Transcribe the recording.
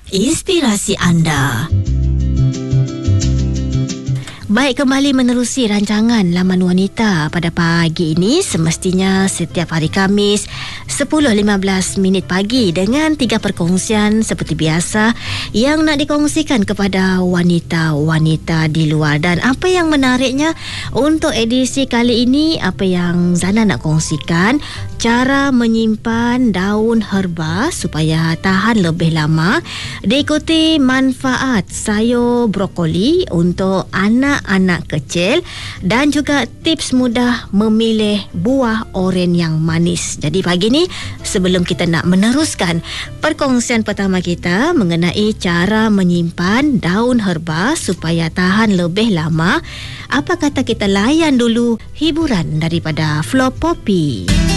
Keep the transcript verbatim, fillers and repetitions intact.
inspirasi anda. Baik, kembali menerusi rancangan Laman Wanita pada pagi ini. Semestinya setiap hari Khamis sepuluh lima belas minit pagi dengan tiga perkongsian seperti biasa yang nak dikongsikan kepada wanita-wanita di luar. Dan apa yang menariknya untuk edisi kali ini, apa yang Zana nak kongsikan, cara menyimpan daun herba supaya tahan lebih lama, diikuti manfaat sayur brokoli untuk anak anak kecil dan juga tips mudah memilih buah oren yang manis. Jadi pagi ni sebelum kita nak meneruskan perkongsian pertama kita mengenai cara menyimpan daun herba supaya tahan lebih lama, apa kata kita layan dulu hiburan daripada Flo Poppy.